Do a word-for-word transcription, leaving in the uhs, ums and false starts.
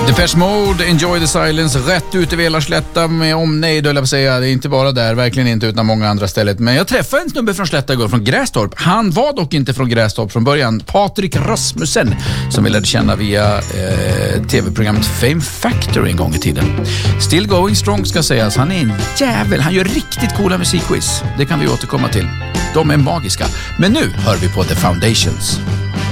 Depeche Mode, Enjoy the Silence, rätt ut i Velarslätta med omnejd, höll jag på att säga. Det är inte bara där, verkligen inte, utan många andra ställen. Men jag träffade en snubbe från Slätta igår, från Grästorp. Han var dock inte från Grästorp från början. Patrik Rasmussen, som vi lärde känna via eh, tv-programmet Fame Factory en gång i tiden. Still going strong ska sägas. Han är en jävel. Han gör riktigt coola musikquiz. Det kan vi återkomma till. De är magiska. Men nu hör vi på The Foundations.